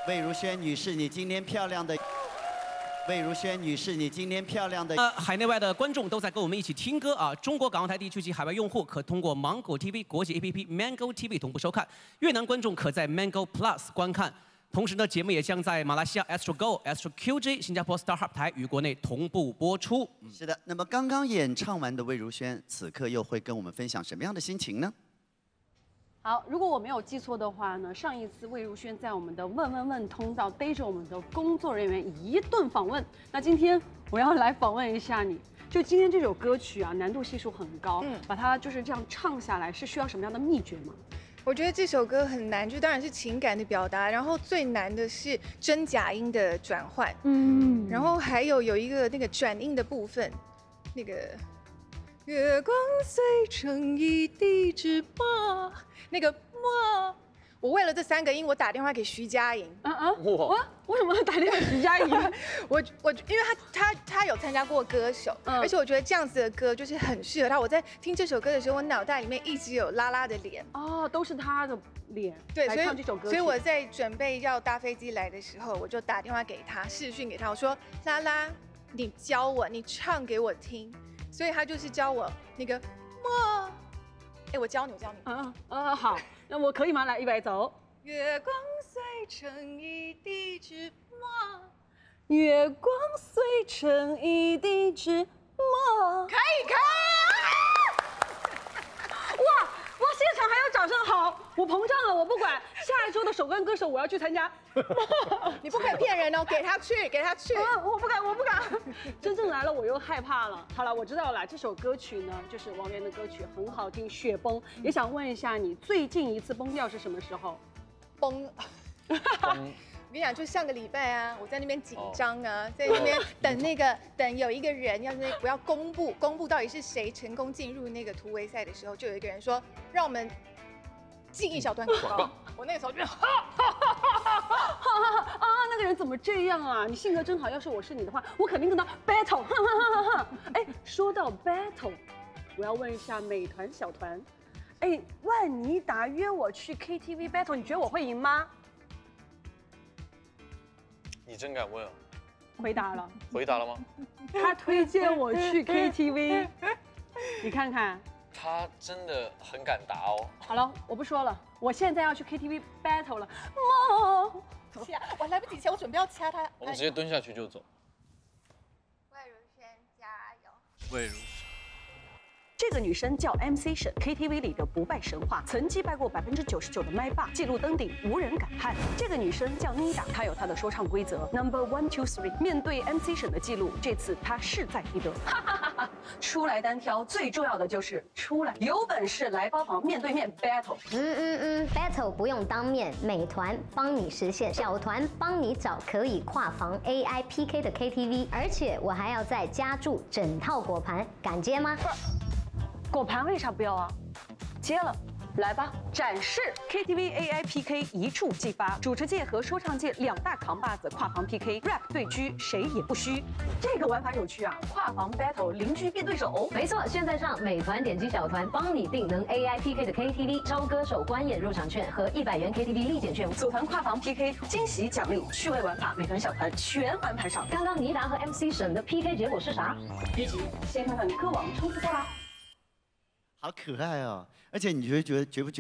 魏如萱女士，你今天漂亮的。魏如萱女士，你今天漂亮的。 海内外的观众都在跟我们一起听歌啊！中国港澳台地区及海外用户可通过芒果 TV 国际 APP Mango TV 同步收看，越南观众可在 Mango Plus 观看。同时呢，节目也将在马来西亚 Astro Go、Astro QG、新加坡 StarHub 台与国内同步播出。 是的，那么刚刚演唱完的魏如萱，此刻又会跟我们分享什么样的心情呢？ 好，如果我没有记错的话呢，上一次魏如萱在我们的问问问通道逮着我们的工作人员一顿访问。那今天我要来访问一下你，就今天这首歌曲啊，难度系数很高，把它就是这样唱下来，是需要什么样的秘诀吗？ 我觉得这首歌很难，就当然是情感的表达，然后最难的是真假音的转换，然后还有一个那个转音的部分，那个月光碎成一地芝麻。 那个哇，我为了这3个音，我打电话给徐佳莹。 我为什么要打电话给徐佳莹？ 我因为他有参加过歌手，而且我觉得这样子的歌就是很适合他。我在听这首歌的时候，我脑袋里面一直有拉拉的脸。 哦，都是他的脸。 对， 来唱这首歌。 所以我在准备要搭飞机来的时候，我就打电话给他，视讯给他，我说拉拉，你教我，你唱给我听。所以他就是教我那个哇。 哎，我教你。 好，那我可以吗？来，预备，走。 月光碎成一地芝麻， 月光碎成一地芝麻。 可以。 哇，现场还有掌声，好，我膨胀了，我不管。下一周的首冠歌手我要去参加。 你不可以骗人哦，给他去。 我不敢。真正来了我又害怕了。好了，我知道了，这首歌曲呢，就是王源的歌曲，很好听，雪崩。也想问一下你，最近一次崩掉是什么时候？ 崩。我跟你讲，就上个礼拜啊，我在那边紧张啊，在那边等有一个人要不要公布到底是谁成功进入那个突围赛的时候，就有一个人说让我们进一小段广告。我那个时候就那个人怎么这样啊？你性格真好，要是我是你的话，我肯定跟他 battle。哎，说到 battle， 我要问一下美团小团，哎，万妮达约我去 KTV battle， 你觉得我会赢吗？ 你真敢问啊！ 回答了。 回答了吗？ 他推荐我去 KTV， 你看看。 他真的很敢答哦。 好了，我不说了，我现在要去 KTV battle 了。 掐，我来不及掐，我准备要掐他。 我们直接蹲下去就走。 魏如萱加油！ 魏如。 这个女生叫 MC 沈 ，KTV 里的不败神话，曾击败过99%的麦霸，记录登顶，无人敢撼。这个女生叫妮达，她有她的说唱规则 ，Number 1 2 3。面对 MC 沈的记录，这次她势在必得。出来单挑，最重要的就是出来，有本事来帮忙面对面 battle。 battle 不用当面，美团帮你实现，小团帮你找可以跨房 AI PK 的 KTV， 而且我还要再加注整套果盘，敢接吗？ 果盘为啥不要啊？接了，来吧，展示 KTV AI PK 一触即发，主持界和说唱界2大扛把子跨房 PK，rap 对狙谁也不虚。这个玩法有趣啊，跨房 battle 邻居变对手。 没错，现在上美团点击小团，帮你订能 AI PK 的 KTV， 招歌手观演入场券和100元 KTV 立减券， 组团跨房 PK， 惊喜奖励，趣味玩法，美团小团全玩盘上。 刚刚妮达和 MC 沈的 PK 结果是啥？ 一起先看看歌王冲刺赛啦。 好可爱哦！而且你觉不觉得